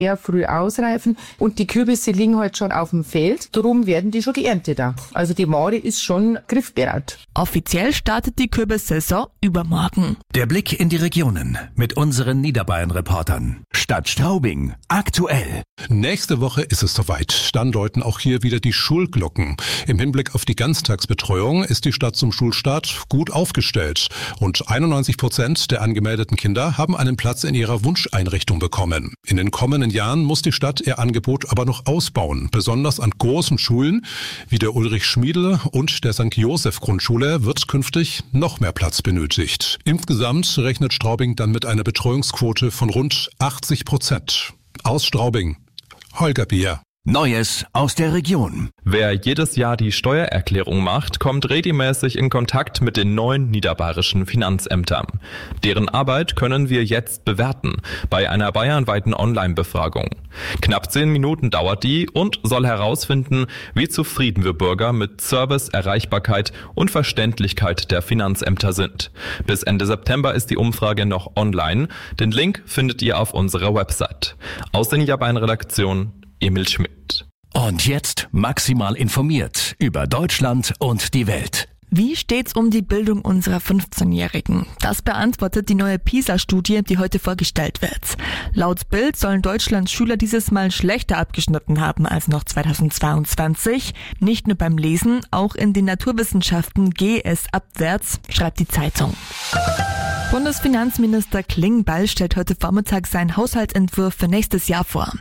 eher früh ausreifen und die Kürbisse liegen halt schon auf dem Feld, darum werden die schon geerntet da. Also die Mare ist schon griffbereit. Offiziell startet die Kürbissaison übermorgen. Der Blick in die Regionen mit unseren Niederbayern-Reportern. Stadt Straubing, aktuell. Nächste Woche ist es soweit. Dann läuten auch hier wieder die Schulglocken. Im Hinblick auf die Ganztagsbetreuung ist die Stadt zum Schulstart gut aufgestellt. Und 91% der angemeldeten Kinder haben einen Platz in ihrer Wunscheinrichtung bekommen. In den kommenden Jahren muss die Stadt ihr Angebot aber noch ausbauen. Besonders an großen Schulen wie der Ulrich-Schmiedel und der St. Joseph-Grundschule wird künftig noch mehr Platz benötigt. Insgesamt rechnet Straubing dann mit einer Betreuungsquote von rund 80%. Aus Straubing, Holger Bier. Neues aus der Region. Wer jedes Jahr die Steuererklärung macht, kommt regelmäßig in Kontakt mit den neuen niederbayerischen Finanzämtern. Deren Arbeit können wir jetzt bewerten bei einer bayernweiten Online-Befragung. Knapp 10 Minuten dauert die und soll herausfinden, wie zufrieden wir Bürger mit Service, Erreichbarkeit und Verständlichkeit der Finanzämter sind. Bis Ende September ist die Umfrage noch online. Den Link findet ihr auf unserer Website. Aus der Niederbayern-Redaktion Emil Schmidt. Und jetzt maximal informiert über Deutschland und die Welt. Wie steht's um die Bildung unserer 15-Jährigen? Das beantwortet die neue PISA-Studie, die heute vorgestellt wird. Laut Bild sollen Deutschlands Schüler dieses Mal schlechter abgeschnitten haben als noch 2022. Nicht nur beim Lesen, auch in den Naturwissenschaften gehe es abwärts, schreibt die Zeitung. Bundesfinanzminister Klingbeil stellt heute Vormittag seinen Haushaltsentwurf für nächstes Jahr vor.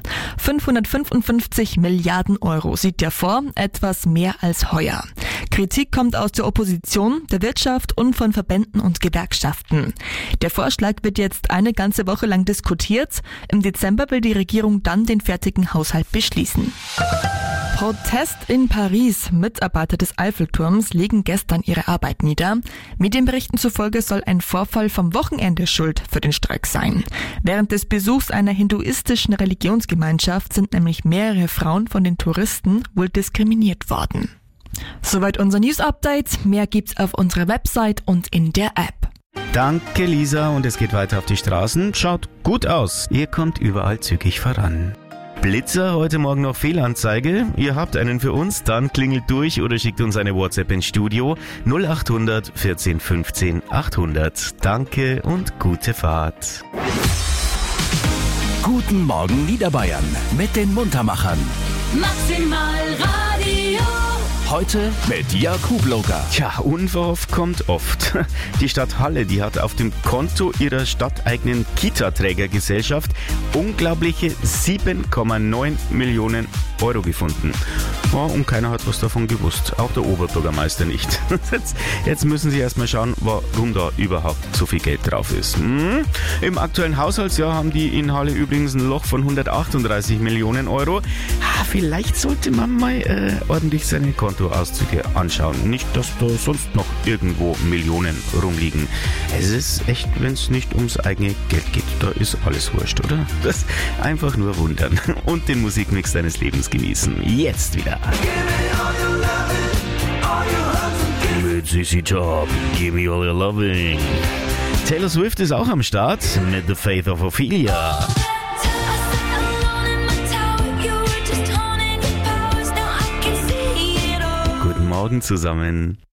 555 Milliarden Euro sieht er vor, etwas mehr als heuer. Kritik kommt aus der Opposition, der Wirtschaft und von Verbänden und Gewerkschaften. Der Vorschlag wird jetzt eine ganze Woche lang diskutiert. Im Dezember will die Regierung dann den fertigen Haushalt beschließen. Protest in Paris. Mitarbeiter des Eiffelturms legen gestern ihre Arbeit nieder. Medienberichten zufolge soll ein Vorfall vom Wochenende schuld für den Streik sein. Während des Besuchs einer hinduistischen Religionsgemeinschaft sind nämlich mehrere Frauen von den Touristen wohl diskriminiert worden. Soweit unser News-Update. Mehr gibt's auf unserer Website und in der App. Danke, Lisa, und es geht weiter auf die Straßen. Schaut gut aus. Ihr kommt überall zügig voran. Blitzer, heute Morgen noch Fehlanzeige. Ihr habt einen für uns, dann klingelt durch oder schickt uns eine WhatsApp ins Studio 0800 14 15 800. Danke und gute Fahrt. Guten Morgen Niederbayern mit den Muntermachern. Maximal Radio. Heute mit Jakub Loger. Tja, unverhofft kommt oft. Die Stadt Halle, die hat auf dem Konto ihrer stadteigenen Kita-Trägergesellschaft unglaubliche 7,9 Millionen Euro gefunden. Ja, und keiner hat was davon gewusst. Auch der Oberbürgermeister nicht. Jetzt müssen sie erstmal schauen, warum da überhaupt so viel Geld drauf ist. Im aktuellen Haushaltsjahr haben die in Halle übrigens ein Loch von 138 Millionen Euro. Vielleicht sollte man mal ordentlich seine Kontoauszüge anschauen. Nicht, dass da sonst noch irgendwo Millionen rumliegen. Es ist echt, wenn es nicht ums eigene Geld geht, da ist alles wurscht, oder? Das einfach nur wundern und den Musikmix deines Lebens genießen. Jetzt wieder. Mit CC Top, give me all your loving. Taylor Swift ist auch am Start mit The Faith of Ophelia. Guten Morgen zusammen.